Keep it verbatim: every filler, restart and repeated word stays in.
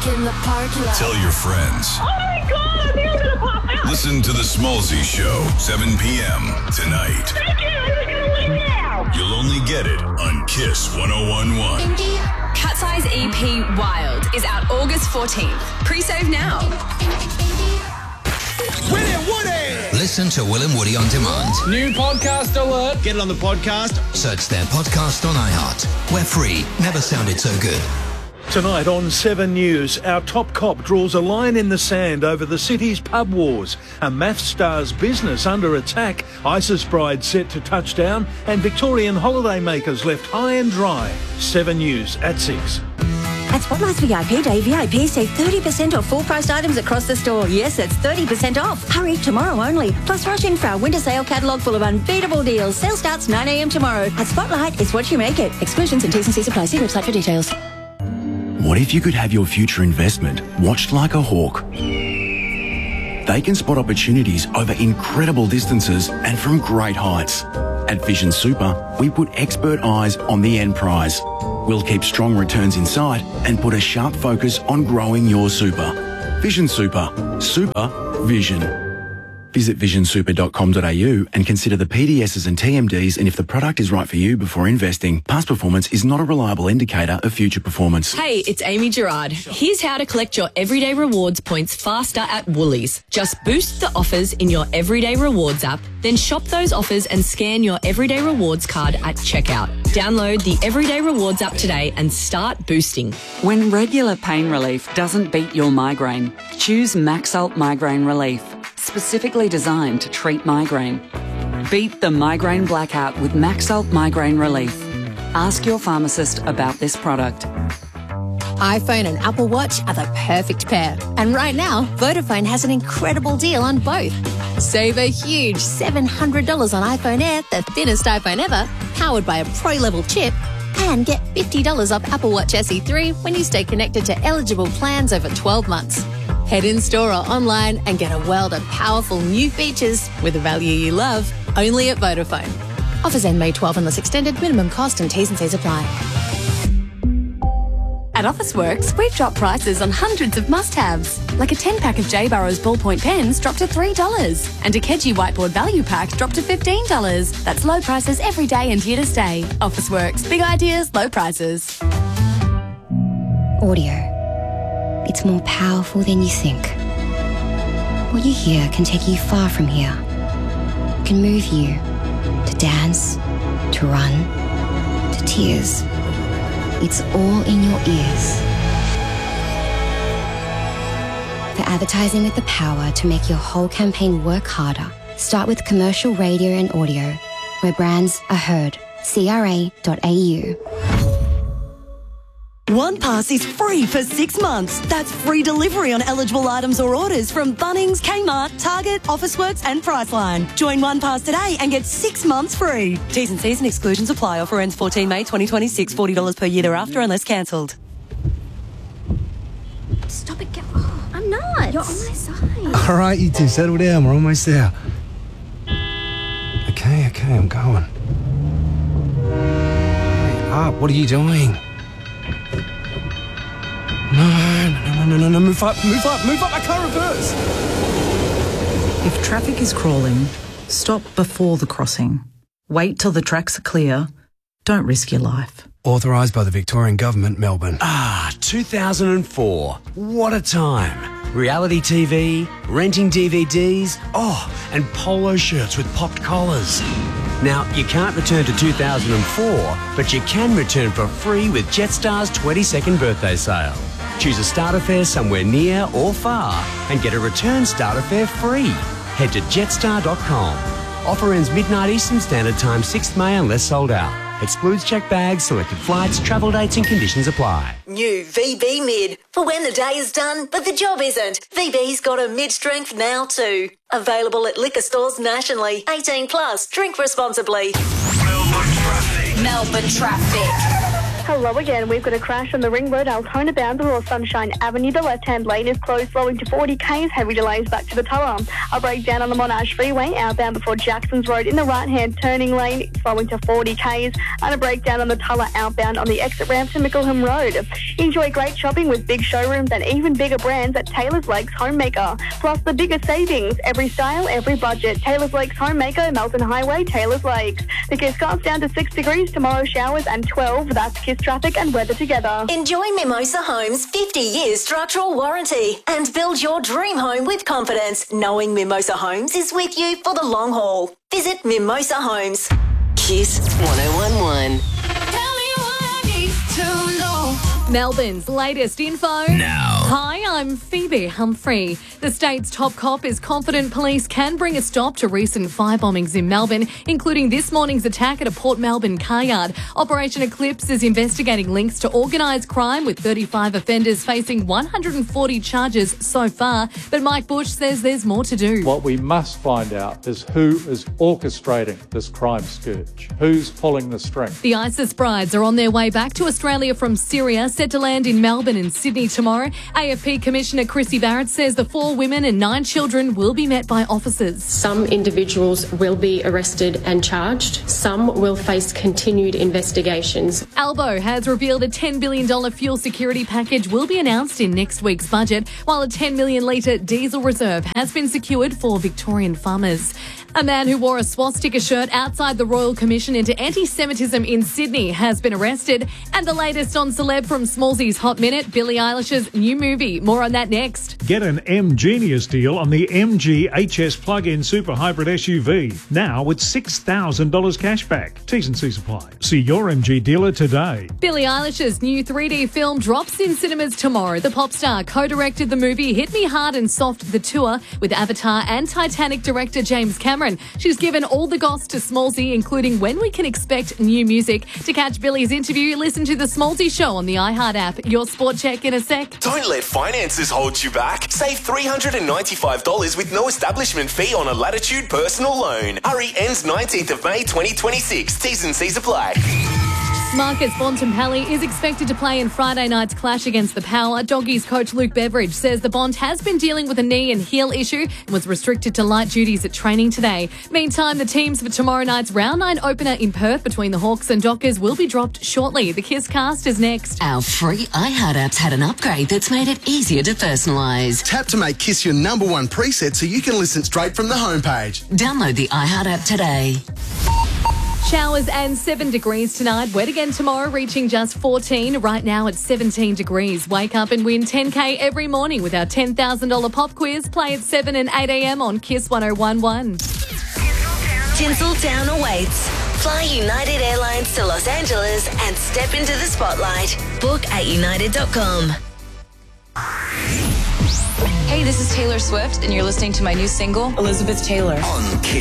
in the parking lot. Tell your friends. Oh my God, I think I'm going to pop out. Listen to The Smallzy Show, seven p.m. tonight. Thank you, I'm just going to leave now. You'll only get it on Kiss one oh one point one. Cat's Eyes E P Wild is out August fourteenth. Pre-save now. Willie and Woody! Listen to Will and Woody on demand. New podcast alert. Get it on the podcast. Search their podcast on iHeart. We're free. Never sounded so good. Tonight on Seven News, our top cop draws a line in the sand over the city's pub wars. A maths star's business under attack. ISIS bride set to touch down. And Victorian holidaymakers left high and dry. Seven News at six. At Spotlight's V I P Day, V I Ps save thirty percent off full-priced items across the store. Yes, that's thirty percent off. Hurry, tomorrow only. Plus, rush in for our winter sale catalogue full of unbeatable deals. Sale starts nine a.m. tomorrow. At Spotlight, it's what you make it. Exclusions and T's and C's apply. See website for details. What if you could have your future investment watched like a hawk? They can spot opportunities over incredible distances and from great heights. At Vision Super, we put expert eyes on the end prize. We'll keep strong returns in sight and put a sharp focus on growing your super. Vision Super. Super Vision. Visit vision super dot com dot a u and consider the P D Ss and T M Ds and if the product is right for you before investing. Past performance is not a reliable indicator of future performance. Hey, it's Amy Gerard. Here's how to collect your Everyday Rewards points faster at Woolies. Just boost the offers in your Everyday Rewards app, then shop those offers and scan your Everyday Rewards card at checkout. Download the Everyday Rewards app today and start boosting. When regular pain relief doesn't beat your migraine, choose Maxalt Migraine Relief, specifically designed to treat migraine. Beat the migraine blackout with Maxalt Migraine Relief. Ask your pharmacist about this product. iPhone and Apple Watch are the perfect pair. And right now, Vodafone has an incredible deal on both. Save a huge seven hundred dollars on iPhone Air, the thinnest iPhone ever, powered by a pro-level chip, and get fifty dollars off Apple Watch S E three when you stay connected to eligible plans over twelve months. Head in-store or online and get a world of powerful new features with a value you love, only at Vodafone. Offers end May twelfth unless extended. Minimum cost and T's and C's apply. At Officeworks, we've dropped prices on hundreds of must-haves, like a ten-pack of J. Burrows ballpoint pens dropped to three dollars, and a Keji whiteboard value pack dropped to fifteen dollars. That's low prices every day and here to stay. Officeworks, big ideas, low prices. Audio. It's more powerful than you think. What you hear can take you far from here. It can move you to dance, to run, to tears. It's all in your ears. For advertising with the power to make your whole campaign work harder, start with commercial radio and audio, where brands are heard. C R A dot A U. OnePass is free for six months. That's free delivery on eligible items or orders from Bunnings, Kmart, Target, Officeworks and Priceline. Join OnePass today and get six months free. T's and C's and exclusions apply. Offer ends fourteenth May twenty twenty-six. forty dollars per year thereafter unless cancelled. Stop it. Get, oh, I'm not. You're on my side. All right, you two, settle down. We're almost there. Okay, okay, I'm going. Hurry up. What are you doing? No, no, no, no, no, move up, move up, move up, I can't reverse. If traffic is crawling, stop before the crossing. Wait till the tracks are clear. Don't risk your life. Authorised by the Victorian Government, Melbourne. Ah, two thousand four. What a time. Reality T V, renting D V Ds, oh, and polo shirts with popped collars. Now, you can't return to two thousand four, but you can return for free with Jetstar's twenty-second birthday sale. Choose a starter fare somewhere near or far and get a return starter fare free. Head to jetstar dot com. Offer ends midnight Eastern Standard Time, sixth May unless sold out. Excludes checked bags, selected flights, travel dates and conditions apply. New V B Mid. For when the day is done, but the job isn't. V B's got a mid-strength now too. Available at liquor stores nationally. eighteen plus. Drink responsibly. Melbourne traffic. Melbourne traffic. Hello again. We've got a crash on the Ring Road, Altona bound or Sunshine Avenue. The left-hand lane is closed, slowing to forty k's. Heavy delays back to the Tower. A breakdown on the Monash Freeway, outbound before Jackson's Road in the right-hand turning lane, slowing to forty k's. And a breakdown on the Tulla outbound on the exit ramp to Mickleham Road. Enjoy great shopping with big showrooms and even bigger brands at Taylor's Lakes Homemaker. Plus the biggest savings. Every style, every budget. Taylor's Lakes Homemaker, Melton Highway, Taylor's Lakes. The Kiss comes down to six degrees tomorrow, showers and twelve. That's Kiss traffic and weather together. Enjoy Mimosa Homes' fifty years structural warranty and build your dream home with confidence, knowing Mimosa Homes is with you for the long haul. Visit Mimosa Homes. Kiss one oh one one. Melbourne's latest info. Now. Hi, I'm Phoebe Humphrey. The state's top cop is confident police can bring a stop to recent fire bombings in Melbourne, including this morning's attack at a Port Melbourne car yard. Operation Eclipse is investigating links to organised crime, with thirty-five offenders facing one hundred forty charges so far. But Mike Bush says there's more to do. What we must find out is who is orchestrating this crime scourge, who's pulling the string. The ISIS brides are on their way back to Australia from Syria, set to land in Melbourne and Sydney tomorrow. A F P Commissioner Chrissy Barrett says the four women and nine children will be met by officers. Some individuals will be arrested and charged. Some will face continued investigations. Albo has revealed a ten billion dollars fuel security package will be announced in next week's budget, while a ten million litre diesel reserve has been secured for Victorian farmers. A man who wore a swastika shirt outside the Royal Commission into Anti-Semitism in Sydney has been arrested. And the latest on celeb from Smallsy's Hot Minute, Billie Eilish's new movie. More on that next. Get an M Genius deal on the M G H S plug-in super hybrid S U V. Now with six thousand dollars cash back. T's and C's apply. See your M G dealer today. Billie Eilish's new three D film drops in cinemas tomorrow. The pop star co-directed the movie Hit Me Hard and Soft the Tour with Avatar and Titanic director James Cameron. She's given all the goss to Smallsy, including when we can expect new music. To catch Billie's interview, listen to The Smallsy Show on the iHeart app. Your sport check in a sec. Don't let finances hold you back. Save three hundred ninety-five dollars with no establishment fee on a Latitude personal loan. Hurry, ends nineteenth of May twenty twenty-six. T's and C's apply. Marcus Bontempelli is expected to play in Friday night's clash against the Power. Doggies coach Luke Beveridge says the Bont has been dealing with a knee and heel issue and was restricted to light duties at training today. Meantime, the teams for tomorrow night's round nine opener in Perth between the Hawks and Dockers will be dropped shortly. The Kiss Cast is next. Our free iHeart app's had an upgrade that's made it easier to personalise. Tap to make Kiss your number one preset so you can listen straight from the homepage. Download the iHeart app today. Showers and seven degrees tonight. Wet again tomorrow, reaching just fourteen. Right now it's seventeen degrees. Wake up and win ten K every morning with our ten thousand dollars pop quiz. Play at seven and eight a.m. on Kiss one oh one one. Tinseltown awaits. Fly United Airlines to Los Angeles and step into the spotlight. Book at united dot com. Hey, this is Taylor Swift, and you're listening to my new single, Elizabeth Taylor. On Kiss.